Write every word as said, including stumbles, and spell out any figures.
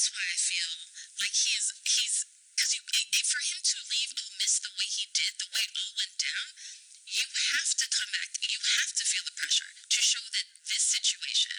that's why I feel like he's he's because you it, it- for him to leave Ole Miss the way he did, the way it all went down, you have to come back. You have to feel the pressure to show that this situation